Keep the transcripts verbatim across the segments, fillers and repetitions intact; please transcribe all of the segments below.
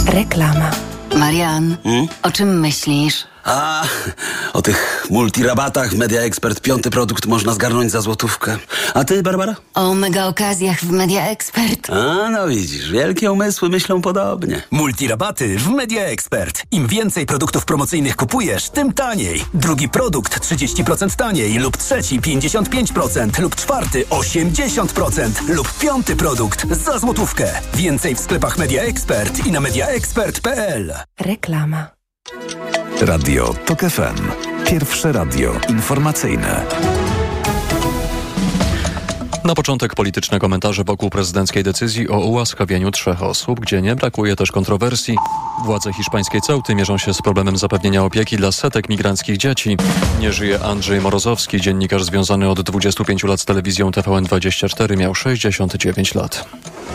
Reklama. Marian, Hmm? o czym myślisz? A, o tych multirabatach w Media Expert piąty produkt można zgarnąć za złotówkę. A ty, Barbara? O mega okazjach w Media Expert. A, no widzisz, wielkie umysły myślą podobnie. Multirabaty w Media Expert. Im więcej produktów promocyjnych kupujesz, tym taniej. Drugi produkt trzydzieści procent taniej lub trzeci pięćdziesiąt pięć procent lub czwarty osiemdziesiąt procent lub piąty produkt za złotówkę. Więcej w sklepach Media Expert i na media expert kropka p l. Reklama. Radio TOK F M. Pierwsze radio informacyjne. Na początek polityczne komentarze wokół prezydenckiej decyzji o ułaskawieniu trzech osób, gdzie nie brakuje też kontrowersji. Władze hiszpańskiej Ceuty mierzą się z problemem zapewnienia opieki dla setek migranckich dzieci. Nie żyje Andrzej Morozowski, dziennikarz związany od dwudziestu pięciu lat z telewizją T V N dwadzieścia cztery, miał sześćdziesiąt dziewięć lat.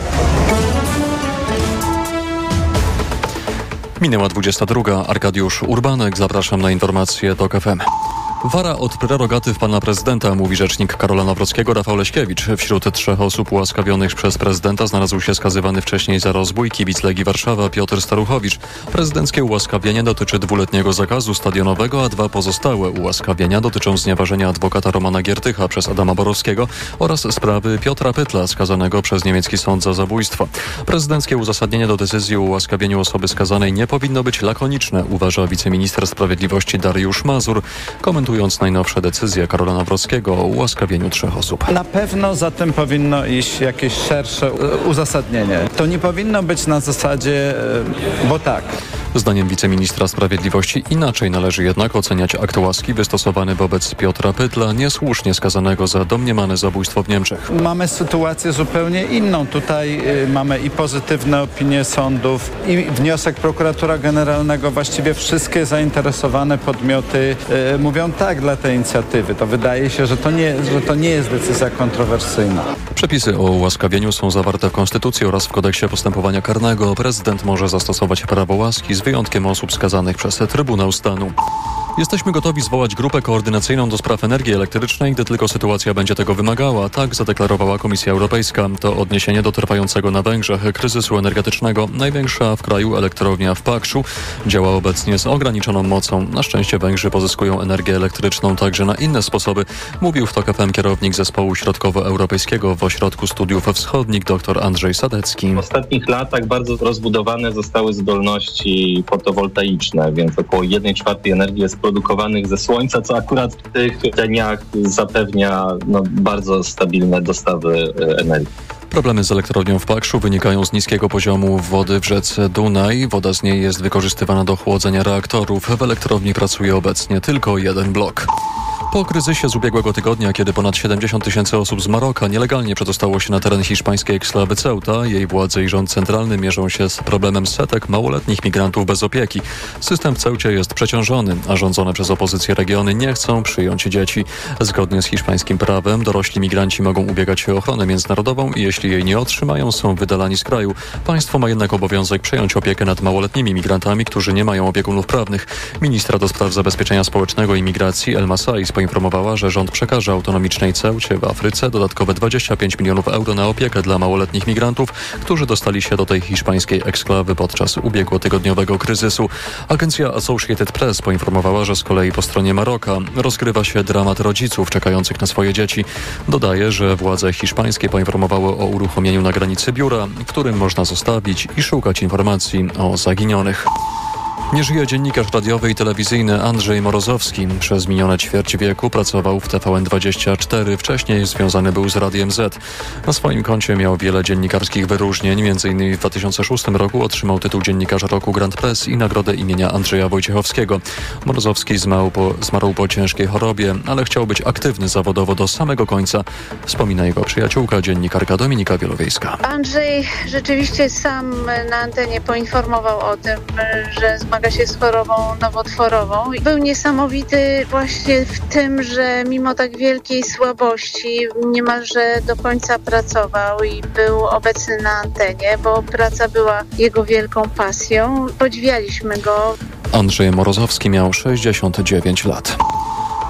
Minęła dwudziesta druga. Arkadiusz Urbanek, zapraszam na informacje TOK F M. Wara od prerogatyw pana prezydenta, mówi rzecznik Karola Nawrockiego Rafał Leśkiewicz. Wśród trzech osób ułaskawionych przez prezydenta znalazł się skazywany wcześniej za rozbój kibic Legii Warszawa Piotr Staruchowicz. Prezydenckie ułaskawienie dotyczy dwuletniego zakazu stadionowego, a dwa pozostałe ułaskawienia dotyczą znieważenia adwokata Romana Giertycha przez Adama Borowskiego oraz sprawy Piotra Pytla, skazanego przez niemiecki sąd za zabójstwo. Prezydenckie uzasadnienie do decyzji o ułaskawieniu osoby skazanej nie powinno być lakoniczne, uważa wiceminister sprawiedliwości Dariusz Mazur, komentując najnowsze decyzje Karola Nawrockiego o ułaskawieniu trzech osób. Na pewno za tym powinno iść jakieś szersze uzasadnienie. To nie powinno być na zasadzie, bo tak. Zdaniem wiceministra sprawiedliwości inaczej należy jednak oceniać akt łaski wystosowany wobec Piotra Pytla, niesłusznie skazanego za domniemane zabójstwo w Niemczech. Mamy sytuację zupełnie inną. Tutaj y, mamy i pozytywne opinie sądów, i wniosek prokuratora generalnego. Właściwie wszystkie zainteresowane podmioty y, mówią tak dla tej inicjatywy. To wydaje się, że to nie, że to nie jest decyzja kontrowersyjna. Przepisy o ułaskawieniu są zawarte w Konstytucji oraz w Kodeksie Postępowania Karnego. Prezydent może zastosować prawo łaski z wyjątkiem osób skazanych przez Trybunał Stanu. Jesteśmy gotowi zwołać grupę koordynacyjną do spraw energii elektrycznej, gdy tylko sytuacja będzie tego wymagała. Tak zadeklarowała Komisja Europejska. To odniesienie do trwającego na Węgrzech kryzysu energetycznego. Największa w kraju elektrownia w Pakszu działa obecnie z ograniczoną mocą. Na szczęście Węgrzy pozyskują energię elektryczną także na inne sposoby, mówił w TOK F M kierownik zespołu środkowoeuropejskiego w Ośrodku Studiów Wschodnich dr Andrzej Sadecki. W ostatnich latach bardzo rozbudowane zostały zdolności fotowoltaiczne, więc około jednej czwartej energii jest produkowanych ze słońca, co akurat w tych dniach zapewnia no, bardzo stabilne dostawy energii. Problemy z elektrownią w Pakszu wynikają z niskiego poziomu wody w rzece Dunaj. Woda z niej jest wykorzystywana do chłodzenia reaktorów. W elektrowni pracuje obecnie tylko jeden blok. Po kryzysie z ubiegłego tygodnia, kiedy ponad siedemdziesiąt tysięcy osób z Maroka nielegalnie przedostało się na teren hiszpańskiej eksklawy Ceuta, jej władze i rząd centralny mierzą się z problemem setek małoletnich migrantów bez opieki. System w Ceucie jest przeciążony, a rządzone przez opozycję regiony nie chcą przyjąć dzieci. Zgodnie z hiszpańskim prawem dorośli migranci mogą ubiegać się o ochronę międzynarodową i jeśli jej nie otrzymają, są wydalani z kraju. Państwo ma jednak obowiązek przejąć opiekę nad małoletnimi migrantami, którzy nie mają opiekunów prawnych. Ministra do spraw zabezpieczenia społecznego i migracji El Masais poinformowała, że rząd przekaże autonomicznej Ceucie w Afryce dodatkowe dwadzieścia pięć milionów euro na opiekę dla małoletnich migrantów, którzy dostali się do tej hiszpańskiej eksklawy podczas ubiegłotygodniowego kryzysu. Agencja Associated Press poinformowała, że z kolei po stronie Maroka rozgrywa się dramat rodziców czekających na swoje dzieci. Dodaje, że władze hiszpańskie poinformowały o uruchomieniu na granicy biura, w którym można zostawić i szukać informacji o zaginionych. Nie żyje dziennikarz radiowy i telewizyjny Andrzej Morozowski. Przez minione ćwierć wieku pracował w T V N dwadzieścia cztery. Wcześniej związany był z Radiem Z. Na swoim koncie miał wiele dziennikarskich wyróżnień. Między innymi w dwa tysiące szóstym roku otrzymał tytuł Dziennikarza Roku Grand Press i nagrodę imienia Andrzeja Wojciechowskiego. Morozowski zmarł po, zmarł po ciężkiej chorobie, ale chciał być aktywny zawodowo do samego końca. Wspomina jego przyjaciółka, dziennikarka Dominika Wielowiejska. Andrzej rzeczywiście sam na antenie poinformował o tym, że zmarł zmaga się z chorobą nowotworową. Był niesamowity właśnie w tym, że mimo tak wielkiej słabości niemalże do końca pracował i był obecny na antenie, bo praca była jego wielką pasją. Podziwialiśmy go. Andrzej Morozowski miał sześćdziesiąt dziewięć lat.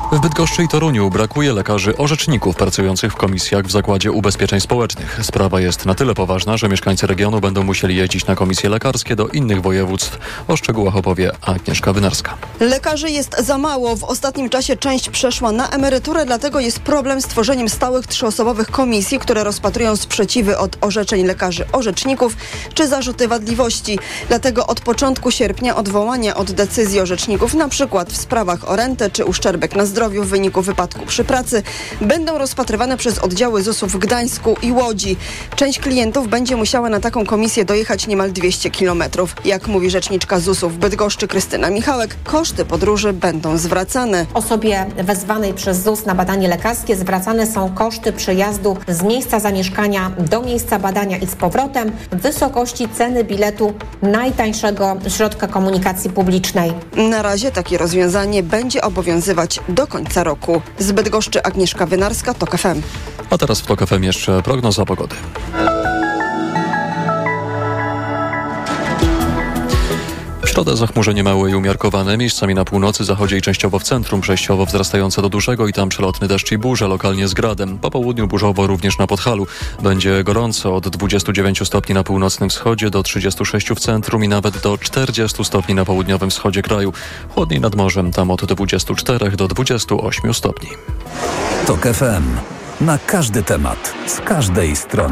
W Bydgoszczy i Toruniu brakuje lekarzy orzeczników pracujących w komisjach w Zakładzie Ubezpieczeń Społecznych. Sprawa jest na tyle poważna, że mieszkańcy regionu będą musieli jeździć na komisje lekarskie do innych województw. O szczegółach opowie Agnieszka Wynarska. Lekarzy jest za mało. W ostatnim czasie część przeszła na emeryturę, dlatego jest problem z tworzeniem stałych trzyosobowych komisji, które rozpatrują sprzeciwy od orzeczeń lekarzy orzeczników czy zarzuty wadliwości. Dlatego od początku sierpnia odwołania od decyzji orzeczników, na przykład w sprawach o rentę czy uszczerbek na zdrowiu w wyniku wypadku przy pracy, będą rozpatrywane przez oddziały zusu w Gdańsku i Łodzi. Część klientów będzie musiała na taką komisję dojechać niemal dwieście kilometrów. Jak mówi rzeczniczka zusu w Bydgoszczy Krystyna Michałek, koszty podróży będą zwracane. Osobie wezwanej przez ZUS na badanie lekarskie zwracane są koszty przejazdu z miejsca zamieszkania do miejsca badania i z powrotem w wysokości ceny biletu najtańszego środka komunikacji publicznej. Na razie takie rozwiązanie będzie obowiązywać do końca roku. Z Bydgoszczy Agnieszka Wynarska, TOK F M. A teraz w TOK F M jeszcze prognoza pogody. W środę zachmurzenie małe i umiarkowane, miejscami na północy, zachodzie i częściowo w centrum, przejściowo wzrastające do dużego i tam przelotny deszcz i burze, lokalnie z gradem. Po południu burzowo również na Podhalu. Będzie gorąco od dwudziestu dziewięciu stopni na północnym wschodzie do trzydziestu sześciu w centrum i nawet do czterdziestu stopni na południowym wschodzie kraju. Chłodniej nad morzem, tam od dwudziestu czterech do dwudziestu ośmiu stopni. TOK F M. Na każdy temat, z każdej strony.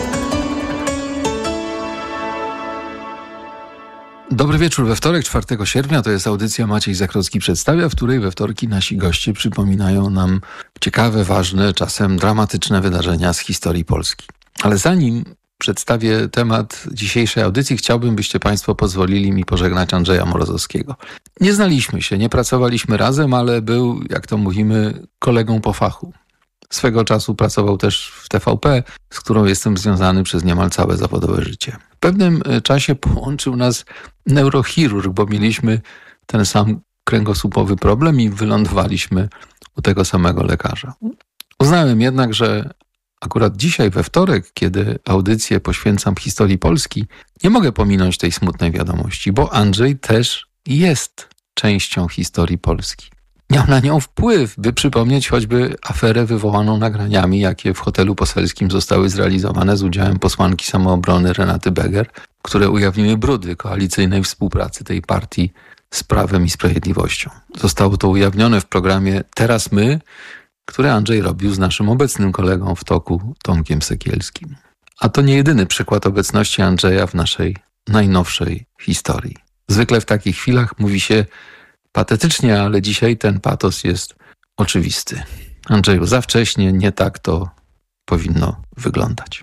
Dobry wieczór. We wtorek, czwartego sierpnia, to jest audycja Maciej Zachrocki przedstawia, w której we wtorki nasi goście przypominają nam ciekawe, ważne, czasem dramatyczne wydarzenia z historii Polski. Ale zanim przedstawię temat dzisiejszej audycji, chciałbym, byście Państwo pozwolili mi pożegnać Andrzeja Morozowskiego. Nie znaliśmy się, nie pracowaliśmy razem, ale był, jak to mówimy, kolegą po fachu. Swego czasu pracował też w T V P, z którą jestem związany przez niemal całe zawodowe życie. W pewnym czasie połączył nas neurochirurg, bo mieliśmy ten sam kręgosłupowy problem i wylądowaliśmy u tego samego lekarza. Uznałem jednak, że akurat dzisiaj, we wtorek, kiedy audycję poświęcam historii Polski, nie mogę pominąć tej smutnej wiadomości, bo Andrzej też jest częścią historii Polski. Miał na nią wpływ, by przypomnieć choćby aferę wywołaną nagraniami, jakie w hotelu poselskim zostały zrealizowane z udziałem posłanki samoobrony Renaty Beger, które ujawniły brudy koalicyjnej współpracy tej partii z Prawem i Sprawiedliwością. Zostało to ujawnione w programie Teraz My, który Andrzej robił z naszym obecnym kolegą w toku, Tomkiem Sekielskim. A to nie jedyny przykład obecności Andrzeja w naszej najnowszej historii. Zwykle w takich chwilach mówi się patetycznie, ale dzisiaj ten patos jest oczywisty. Andrzeju, za wcześnie, nie tak to powinno wyglądać.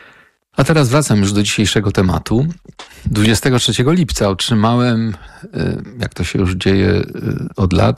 A teraz wracam już do dzisiejszego tematu. dwudziestego trzeciego lipca otrzymałem, jak to się już dzieje od lat,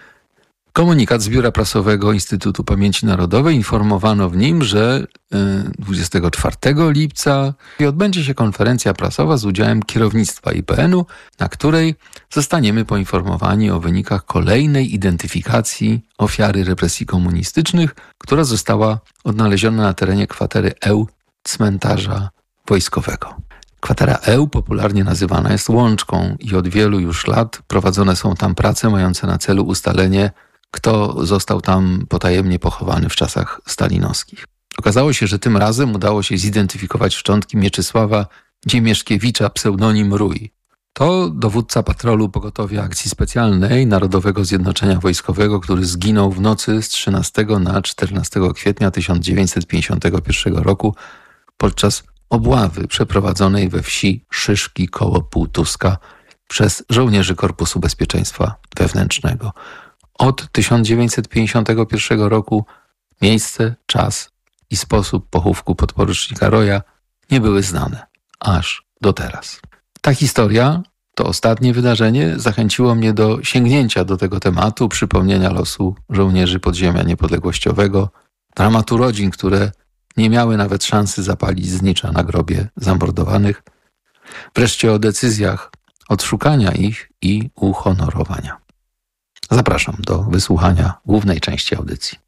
komunikat z Biura Prasowego Instytutu Pamięci Narodowej. Informowano w nim, że dwudziestego czwartego lipca odbędzie się konferencja prasowa z udziałem kierownictwa I P N-u, na której zostaniemy poinformowani o wynikach kolejnej identyfikacji ofiary represji komunistycznych, która została odnaleziona na terenie kwatery Eł cmentarza wojskowego. Kwatera Eł popularnie nazywana jest Łączką i od wielu już lat prowadzone są tam prace mające na celu ustalenie, kto został tam potajemnie pochowany w czasach stalinowskich. Okazało się, że tym razem udało się zidentyfikować szczątki Mieczysława Dziemieszkiewicza, pseudonim Rój. To dowódca patrolu Pogotowia Akcji Specjalnej Narodowego Zjednoczenia Wojskowego, który zginął w nocy z trzynastego na czternastego kwietnia tysiąc dziewięćset pięćdziesiątego pierwszego roku podczas obławy przeprowadzonej we wsi Szyszki koło Półtuska przez żołnierzy Korpusu Bezpieczeństwa Wewnętrznego. Od tysiąc dziewięćset pięćdziesiątego pierwszego roku miejsce, czas i sposób pochówku podporucznika Roja nie były znane, aż do teraz. Ta historia, to ostatnie wydarzenie, zachęciło mnie do sięgnięcia do tego tematu, przypomnienia losu żołnierzy podziemia niepodległościowego, dramatu rodzin, które nie miały nawet szansy zapalić znicza na grobie zamordowanych, wreszcie o decyzjach odszukania ich i uhonorowania. Zapraszam do wysłuchania głównej części audycji.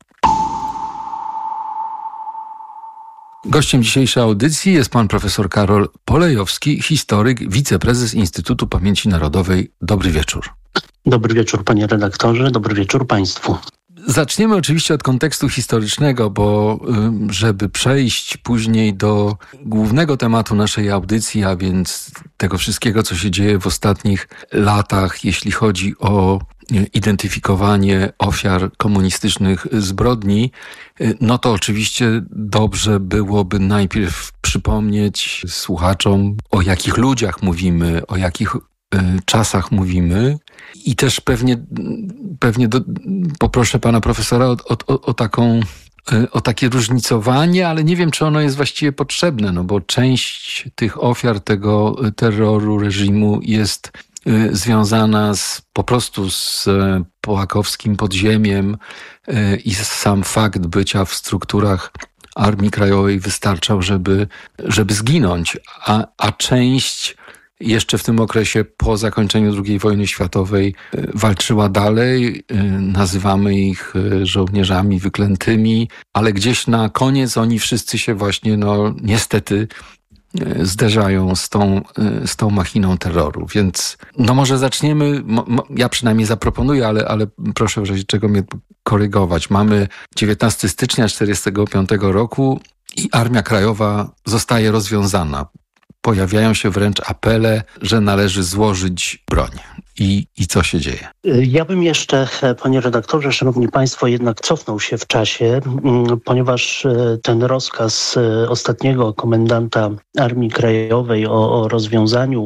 Gościem dzisiejszej audycji jest pan profesor Karol Polejowski, historyk, wiceprezes Instytutu Pamięci Narodowej. Dobry wieczór. Dobry wieczór, panie redaktorze, dobry wieczór państwu. Zaczniemy oczywiście od kontekstu historycznego, bo żeby przejść później do głównego tematu naszej audycji, a więc tego wszystkiego, co się dzieje w ostatnich latach, jeśli chodzi o identyfikowanie ofiar komunistycznych zbrodni, no to oczywiście dobrze byłoby najpierw przypomnieć słuchaczom, o jakich ludziach mówimy, o jakich czasach mówimy i też pewnie, pewnie do, poproszę pana profesora o, o, o taką o takie różnicowanie, ale nie wiem, czy ono jest właściwie potrzebne, no bo część tych ofiar tego terroru reżimu jest związana z, po prostu z połakowskim podziemiem i sam fakt bycia w strukturach Armii Krajowej wystarczał, żeby, żeby zginąć, a, a część jeszcze w tym okresie po zakończeniu drugiej wojny światowej walczyła dalej. Nazywamy ich żołnierzami wyklętymi, ale gdzieś na koniec oni wszyscy się właśnie, no niestety, zderzają z tą, z tą machiną terroru. Więc no może zaczniemy, ja przynajmniej zaproponuję, ale, ale proszę w razie czego mnie korygować. Mamy dziewiętnastego stycznia tysiąc dziewięćset czterdziestego piątego roku i Armia Krajowa zostaje rozwiązana. Pojawiają się wręcz apele, że należy złożyć broń. I, I co się dzieje? Ja bym jeszcze, panie redaktorze, szanowni państwo, jednak cofnął się w czasie, ponieważ ten rozkaz ostatniego komendanta Armii Krajowej o, o rozwiązaniu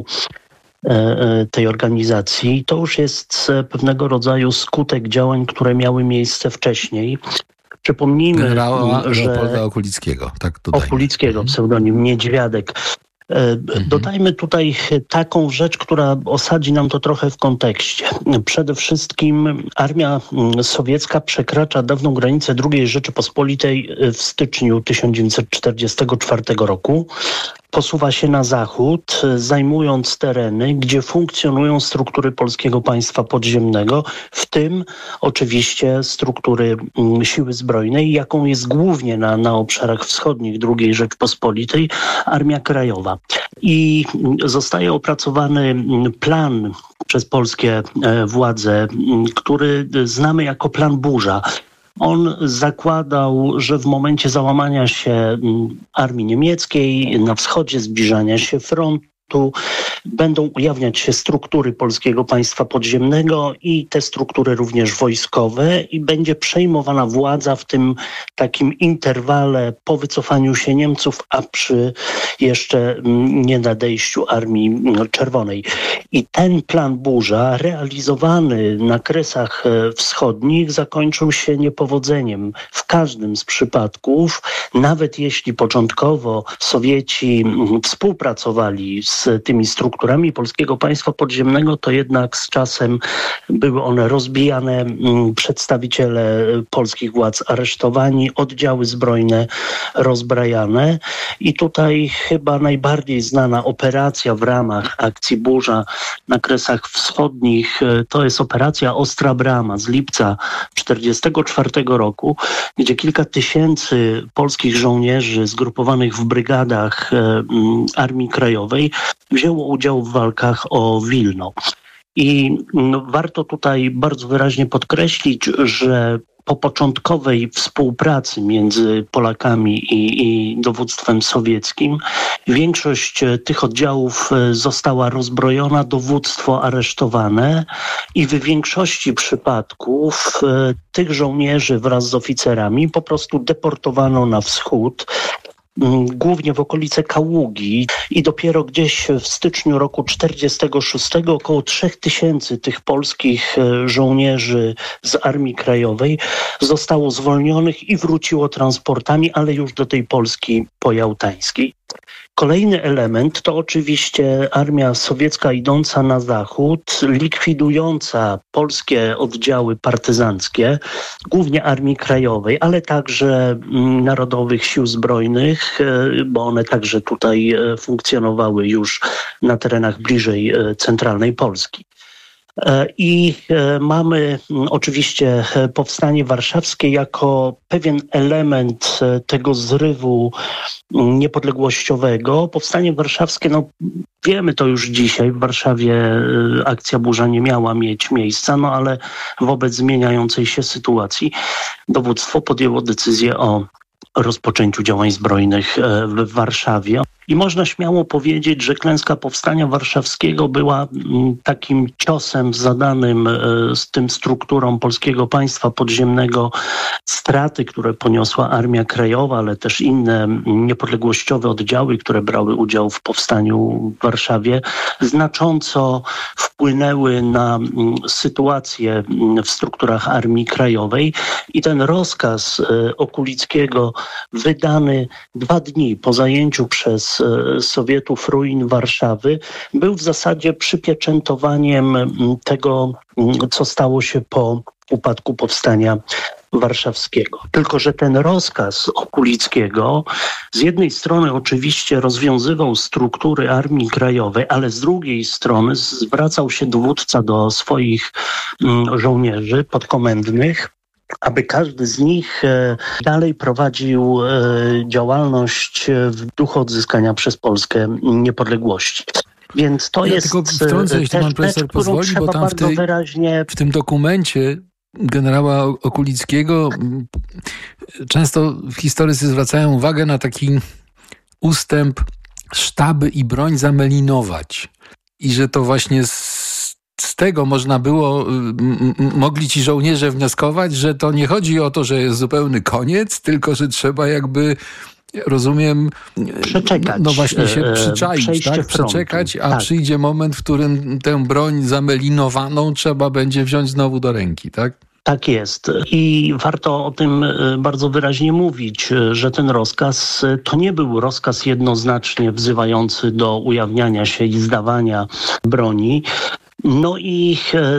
tej organizacji, to już jest pewnego rodzaju skutek działań, które miały miejsce wcześniej. Przypomnijmy, generała że Leopolda Okulickiego, tak dodajmy. Okulickiego, pseudonim Niedźwiadek. Mhm. Dodajmy tutaj taką rzecz, która osadzi nam to trochę w kontekście. Przede wszystkim armia sowiecka przekracza dawną granicę drugiej Rzeczypospolitej w styczniu tysiąc dziewięćset czterdziestego czwartego roku. Posuwa się na zachód, zajmując tereny, gdzie funkcjonują struktury Polskiego Państwa Podziemnego, w tym oczywiście struktury Siły Zbrojnej, jaką jest głównie na, na obszarach wschodnich drugiej Rzeczypospolitej Armia Krajowa. I zostaje opracowany plan przez polskie władze, który znamy jako plan Burza. On zakładał, że w momencie załamania się armii niemieckiej na wschodzie, zbliżania się frontu, będą ujawniać się struktury Polskiego Państwa Podziemnego i te struktury również wojskowe i będzie przejmowana władza w tym takim interwale po wycofaniu się Niemców, a przy jeszcze nie nadejściu Armii Czerwonej. I ten plan Burza realizowany na Kresach Wschodnich zakończył się niepowodzeniem w każdym z przypadków, nawet jeśli początkowo Sowieci współpracowali z tymi strukturami Polskiego Państwa Podziemnego, to jednak z czasem były one rozbijane, przedstawiciele polskich władz aresztowani, oddziały zbrojne rozbrajane i tutaj chyba najbardziej znana operacja w ramach akcji Burza na Kresach Wschodnich to jest operacja Ostra Brama z lipca tysiąc dziewięćset czterdziestego czwartego roku, gdzie kilka tysięcy polskich żołnierzy zgrupowanych w brygadach Armii Krajowej wzięło udział w walkach o Wilno. I no, warto tutaj bardzo wyraźnie podkreślić, że po początkowej współpracy między Polakami i, i dowództwem sowieckim większość tych oddziałów została rozbrojona, dowództwo aresztowane i w większości przypadków tych żołnierzy wraz z oficerami po prostu deportowano na wschód, głównie w okolice Kaługi i dopiero gdzieś w styczniu roku czterdziestego szóstego około trzech tysięcy tych polskich żołnierzy z Armii Krajowej zostało zwolnionych i wróciło transportami, ale już do tej Polski pojałtańskiej. Kolejny element to oczywiście armia sowiecka idąca na zachód, likwidująca polskie oddziały partyzanckie, głównie Armii Krajowej, ale także Narodowych Sił Zbrojnych, bo one także tutaj funkcjonowały już na terenach bliżej centralnej Polski. I mamy oczywiście Powstanie Warszawskie jako pewien element tego zrywu niepodległościowego. Powstanie Warszawskie no, Wiemy to już dzisiaj. W Warszawie akcja burza nie miała mieć miejsca, no ale wobec zmieniającej się sytuacji dowództwo podjęło decyzję o rozpoczęciu działań zbrojnych w Warszawie. I można śmiało powiedzieć, że klęska Powstania Warszawskiego była takim ciosem zadanym z tym strukturom polskiego państwa podziemnego. Straty, które poniosła Armia Krajowa, ale też inne niepodległościowe oddziały, które brały udział w powstaniu w Warszawie, znacząco wpłynęły na sytuację w strukturach Armii Krajowej. I ten rozkaz Okulickiego, wydany dwa dni po zajęciu przez Sowietów ruin Warszawy, był w zasadzie przypieczętowaniem tego, co stało się po upadku Powstania Warszawskiego. Tylko że ten rozkaz Okulickiego z jednej strony oczywiście rozwiązywał struktury Armii Krajowej, ale z drugiej strony zwracał się dowódca do swoich żołnierzy podkomendnych, aby każdy z nich dalej prowadził działalność w duchu odzyskania przez Polskę niepodległości. Więc to ja jest tylko wtrącę, jeśli pan profesor pozwoli, bo tam w, tej, wyraźnie... w tym dokumencie generała Okulickiego często historycy zwracają uwagę na taki ustęp sztaby i broń zamelinować. I że to właśnie z Z tego można było, m- mogli ci żołnierze wnioskować, że to nie chodzi o to, że jest zupełny koniec, tylko że trzeba jakby, rozumiem, przeczekać. No właśnie się przyczaić, tak? Przeczekać, a tak. przyjdzie moment, w którym tę broń zamelinowaną trzeba będzie wziąć znowu do ręki, tak? Tak jest. I warto o tym bardzo wyraźnie mówić, że ten rozkaz to nie był rozkaz jednoznacznie wzywający do ujawniania się i zdawania broni. No i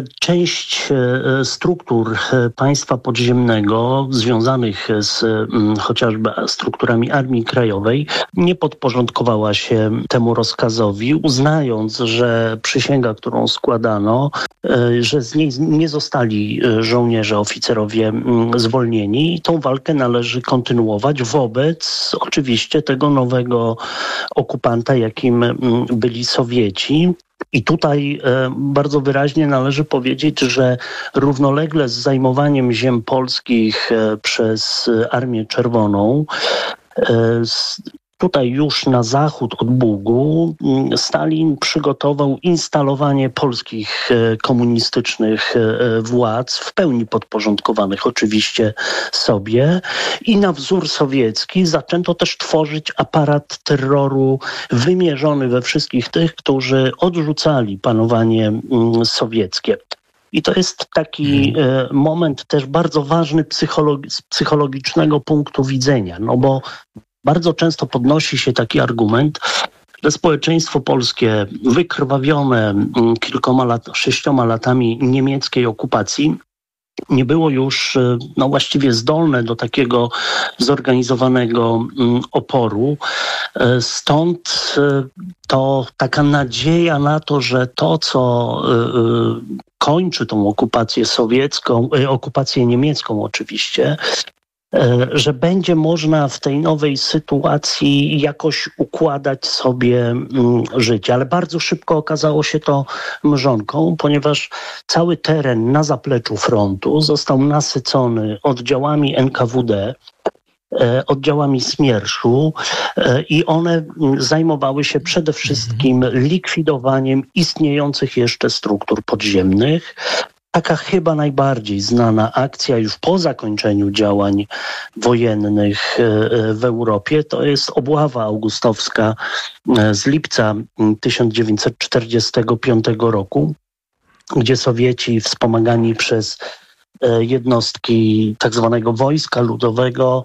część struktur państwa podziemnego związanych z chociażby strukturami Armii Krajowej nie podporządkowała się temu rozkazowi, uznając, że przysięga, którą składano, że z niej nie zostali żołnierze, oficerowie zwolnieni i tą walkę należy kontynuować wobec oczywiście tego nowego okupanta, jakim byli Sowieci. I tutaj e, bardzo wyraźnie należy powiedzieć, że równolegle z zajmowaniem ziem polskich e, przez Armię Czerwoną, e, s, tutaj już na zachód od Bugu Stalin przygotował instalowanie polskich e, komunistycznych e, władz, w pełni podporządkowanych oczywiście sobie. I na wzór sowiecki zaczęto też tworzyć aparat terroru wymierzony we wszystkich tych, którzy odrzucali panowanie m, sowieckie. I to jest taki e, moment też bardzo ważny psychologi- z psychologicznego punktu widzenia, no bo bardzo często podnosi się taki argument, że społeczeństwo polskie wykrwawione kilkoma lat, sześcioma latami niemieckiej okupacji nie było już no, właściwie zdolne do takiego zorganizowanego oporu. Stąd to taka nadzieja na to, że to, co kończy tą okupację sowiecką, okupację niemiecką oczywiście, że będzie można w tej nowej sytuacji jakoś układać sobie życie. Ale bardzo szybko okazało się to mrzonką, ponieważ cały teren na zapleczu frontu został nasycony oddziałami N K W D, oddziałami Smierszu i one zajmowały się przede wszystkim likwidowaniem istniejących jeszcze struktur podziemnych. Taka chyba najbardziej znana akcja już po zakończeniu działań wojennych w Europie to jest obława augustowska z lipca tysiąc dziewięćset czterdziestego piątego roku, gdzie Sowieci wspomagani przez jednostki tak zwanego Wojska Ludowego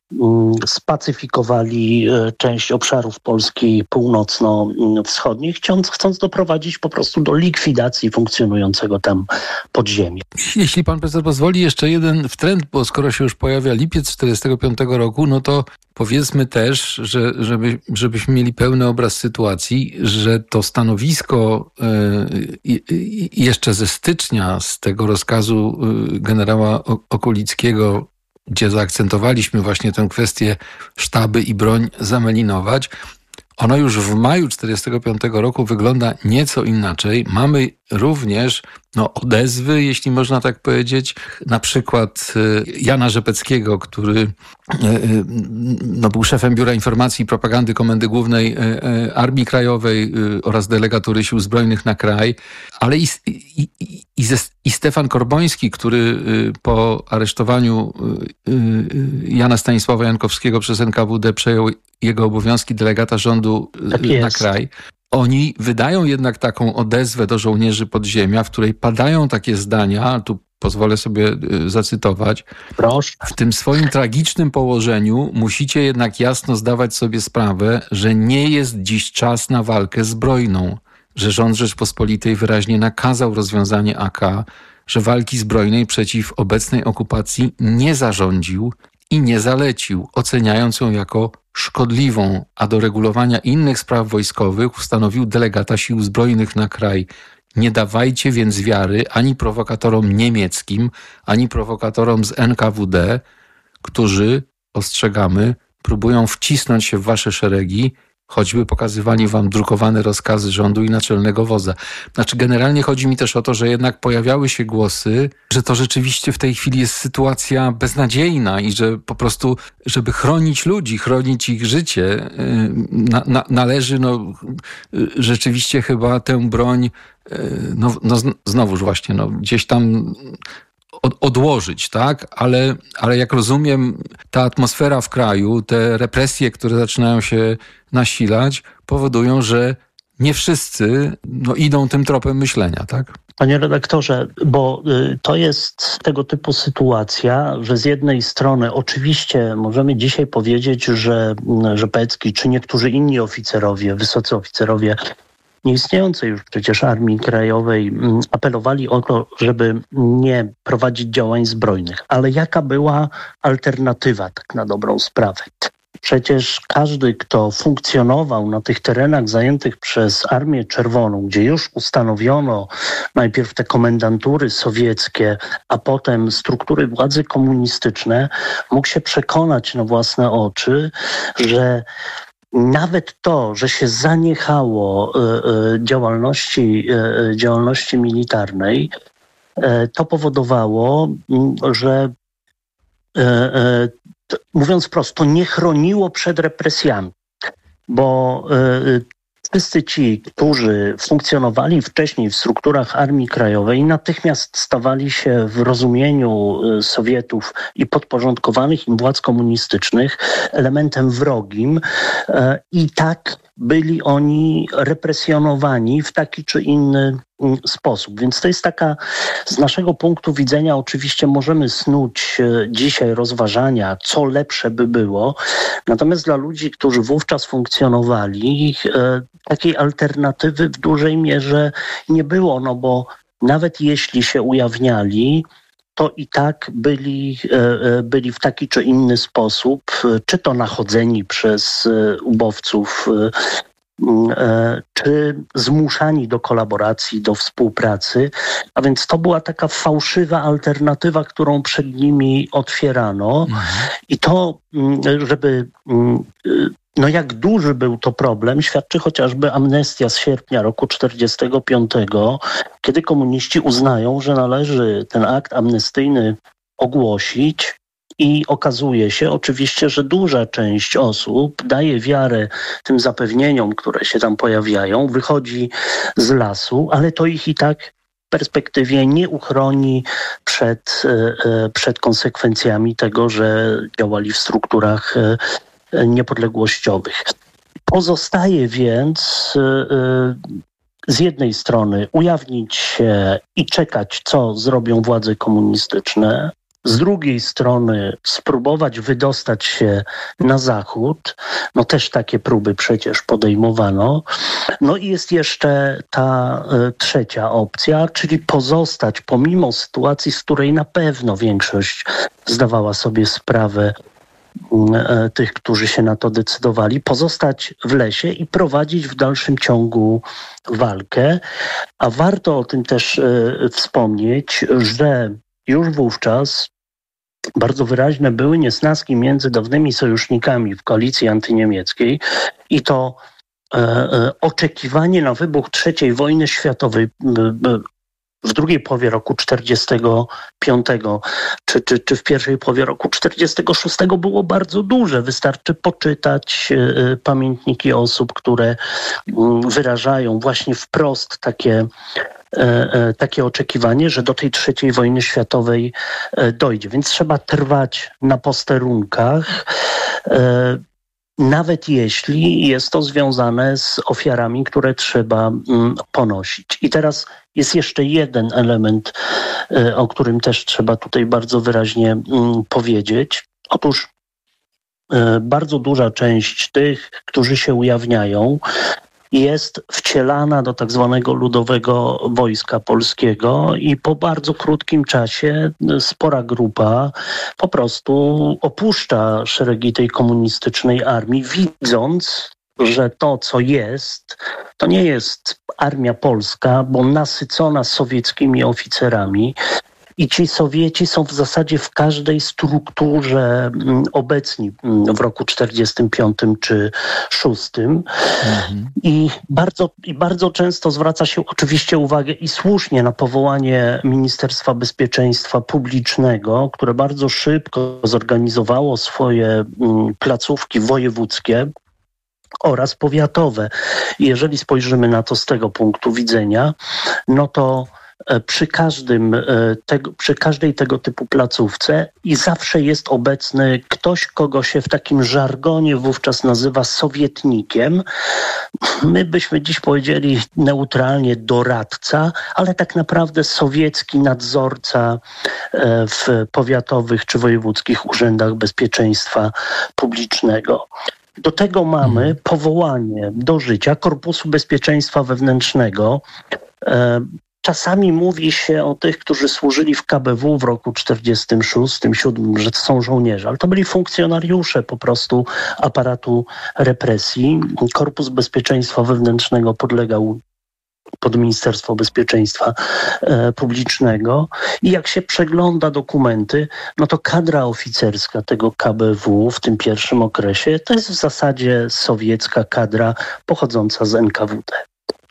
spacyfikowali część obszarów Polski północno-wschodniej, chcąc, chcąc doprowadzić po prostu do likwidacji funkcjonującego tam podziemia. Jeśli pan profesor pozwoli, jeszcze jeden wtręt, bo skoro się już pojawia lipiec czterdziestego piątego roku, no to powiedzmy też, że żeby, żebyśmy mieli pełny obraz sytuacji, że to stanowisko y, y, jeszcze ze stycznia z tego rozkazu y, generała Okulickiego, gdzie zaakcentowaliśmy właśnie tę kwestię sztaby i broń zamelinować, ono już w maju tysiąc dziewięćset czterdziestego piątego roku wygląda nieco inaczej. Mamy również no, odezwy, jeśli można tak powiedzieć. Na przykład Jana Rzepeckiego, który no, był szefem Biura Informacji i Propagandy Komendy Głównej Armii Krajowej oraz delegatury Sił Zbrojnych na kraj, ale i, i, i, ze, i Stefan Korboński, który po aresztowaniu Jana Stanisława Jankowskiego przez N K W D przejął jego obowiązki delegata rządu tak na kraj. Oni wydają jednak taką odezwę do żołnierzy podziemia, w której padają takie zdania, tu pozwolę sobie zacytować. Proszę. W tym swoim tragicznym położeniu musicie jednak jasno zdawać sobie sprawę, że nie jest dziś czas na walkę zbrojną, że rząd Rzeczpospolitej wyraźnie nakazał rozwiązanie A K, że walki zbrojnej przeciw obecnej okupacji nie zarządził i nie zalecił, oceniając ją jako szkodliwą, a do regulowania innych spraw wojskowych ustanowił delegata Sił Zbrojnych na kraj. Nie dawajcie więc wiary ani prowokatorom niemieckim, ani prowokatorom z N K W D, którzy, ostrzegamy, próbują wcisnąć się w wasze szeregi, choćby pokazywali wam drukowane rozkazy rządu i naczelnego wodza. Znaczy generalnie chodzi mi też o to, że jednak pojawiały się głosy, że to rzeczywiście w tej chwili jest sytuacja beznadziejna i że po prostu, żeby chronić ludzi, chronić ich życie, na, na, należy no, rzeczywiście chyba tę broń no, no znowuż właśnie no, gdzieś tam odłożyć, tak? Ale, ale jak rozumiem, ta atmosfera w kraju, te represje, które zaczynają się nasilać, powodują, że nie wszyscy no, idą tym tropem myślenia, tak? Panie redaktorze, bo y, to jest tego typu sytuacja, że z jednej strony oczywiście możemy dzisiaj powiedzieć, że Rzepecki czy niektórzy inni oficerowie, wysocy oficerowie nieistniejącej już przecież Armii Krajowej apelowali o to, żeby nie prowadzić działań zbrojnych. Ale jaka była alternatywa tak na dobrą sprawę? Przecież każdy, kto funkcjonował na tych terenach zajętych przez Armię Czerwoną, gdzie już ustanowiono najpierw te komendantury sowieckie, a potem struktury władzy komunistyczne, mógł się przekonać na własne oczy, że nawet to, że się zaniechało y, y, działalności, y, działalności militarnej, y, to powodowało, y, że y, y, mówiąc prosto, nie chroniło przed represjami, bo y, wszyscy ci, którzy funkcjonowali wcześniej w strukturach Armii Krajowej, natychmiast stawali się w rozumieniu Sowietów i podporządkowanych im władz komunistycznych elementem wrogim i tak byli oni represjonowani w taki czy inny sposób. Więc to jest taka, z naszego punktu widzenia oczywiście możemy snuć dzisiaj rozważania, co lepsze by było. Natomiast dla ludzi, którzy wówczas funkcjonowali, takiej alternatywy w dużej mierze nie było, no bo nawet jeśli się ujawniali, to i tak byli, byli w taki czy inny sposób, czy to nachodzeni przez ubowców, czy zmuszani do kolaboracji, do współpracy. A więc to była taka fałszywa alternatywa, którą przed nimi otwierano. Mhm. I to, żeby... No jak duży był to problem, świadczy chociażby amnestia z sierpnia roku czterdziestego piątego, kiedy komuniści uznają, że należy ten akt amnestyjny ogłosić i okazuje się oczywiście, że duża część osób daje wiarę tym zapewnieniom, które się tam pojawiają, wychodzi z lasu, ale to ich i tak w perspektywie nie uchroni przed, przed konsekwencjami tego, że działali w strukturach niepodległościowych. Pozostaje więc z jednej strony ujawnić się i czekać, co zrobią władze komunistyczne, z drugiej strony spróbować wydostać się na zachód. No też takie próby przecież podejmowano. No i jest jeszcze ta y, trzecia opcja, czyli pozostać pomimo sytuacji, z której na pewno większość zdawała sobie sprawę, tych, którzy się na to decydowali, pozostać w lesie i prowadzić w dalszym ciągu walkę. A warto o tym też y, wspomnieć, że już wówczas bardzo wyraźne były niesnaski między dawnymi sojusznikami w koalicji antyniemieckiej i to oczekiwanie na wybuch trzeciej wojny światowej w drugiej połowie roku czterdziestego piątego czy, czy, czy w pierwszej połowie roku czterdziestego szóstego było bardzo duże. Wystarczy poczytać pamiętniki osób, które wyrażają właśnie wprost takie, takie oczekiwanie, że do tej trzeciej wojny światowej dojdzie. Więc trzeba trwać na posterunkach, nawet jeśli jest to związane z ofiarami, które trzeba ponosić. I teraz jest jeszcze jeden element, o którym też trzeba tutaj bardzo wyraźnie powiedzieć. Otóż bardzo duża część tych, którzy się ujawniają, jest wcielana do tak zwanego Ludowego Wojska Polskiego i po bardzo krótkim czasie spora grupa po prostu opuszcza szeregi tej komunistycznej armii, widząc, że to, co jest, to nie jest armia polska, bo nasycona sowieckimi oficerami. I ci Sowieci są w zasadzie w każdej strukturze obecni w roku czterdziestym piątym czy szóstym. Mhm. I bardzo, i bardzo często zwraca się oczywiście uwagę i słusznie na powołanie Ministerstwa Bezpieczeństwa Publicznego, które bardzo szybko zorganizowało swoje placówki wojewódzkie oraz powiatowe. I jeżeli spojrzymy na to z tego punktu widzenia, no to Przy, każdym, tego, przy każdej tego typu placówce i zawsze jest obecny ktoś, kogo się w takim żargonie wówczas nazywa sowietnikiem. My byśmy dziś powiedzieli neutralnie doradca, ale tak naprawdę sowiecki nadzorca w powiatowych czy wojewódzkich urzędach bezpieczeństwa publicznego. Do tego mamy powołanie do życia Korpusu Bezpieczeństwa Wewnętrznego. Czasami mówi się o tych, którzy służyli w K B W w roku czterdziestym szóstym siódmym, że to są żołnierze, ale to byli funkcjonariusze po prostu aparatu represji. Korpus Bezpieczeństwa Wewnętrznego podlegał pod Ministerstwo Bezpieczeństwa e, Publicznego i jak się przegląda dokumenty, no to kadra oficerska tego K B W w tym pierwszym okresie to jest w zasadzie sowiecka kadra pochodząca z N K W D.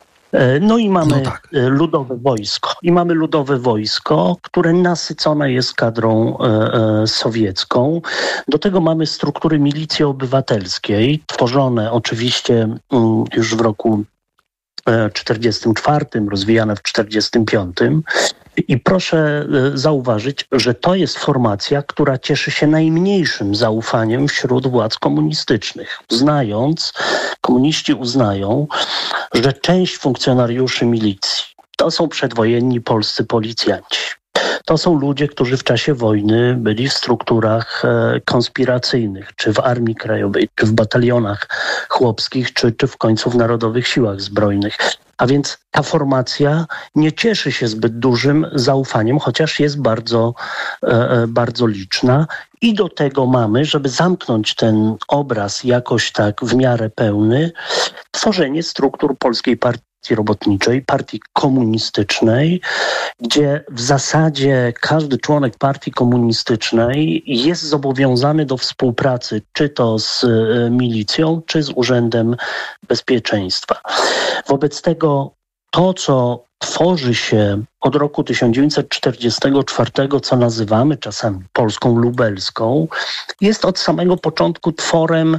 No i mamy no tak. Ludowe Wojsko. I mamy Ludowe Wojsko, które nasycone jest kadrą e, e, sowiecką. Do tego mamy struktury milicji obywatelskiej, tworzone oczywiście mm, już w roku czterdziestym czwartym, rozwijane w czterdziestym piątym. I proszę zauważyć, że to jest formacja, która cieszy się najmniejszym zaufaniem wśród władz komunistycznych. Uznając, komuniści uznają, że część funkcjonariuszy milicji to są przedwojenni polscy policjanci. To są ludzie, którzy w czasie wojny byli w strukturach konspiracyjnych, czy w Armii Krajowej, czy w batalionach chłopskich, czy, czy w końcu w Narodowych Siłach Zbrojnych. A więc ta formacja nie cieszy się zbyt dużym zaufaniem, chociaż jest bardzo, e, bardzo liczna. I do tego mamy, żeby zamknąć ten obraz jakoś tak w miarę pełny, tworzenie struktur Polskiej Partii Robotniczej, partii komunistycznej, gdzie w zasadzie każdy członek partii komunistycznej jest zobowiązany do współpracy, czy to z milicją, czy z Urzędem Bezpieczeństwa. Wobec tego to, co tworzy się od roku tysiąc dziewięćset czterdziestego czwartego, co nazywamy czasami Polską Lubelską, jest od samego początku tworem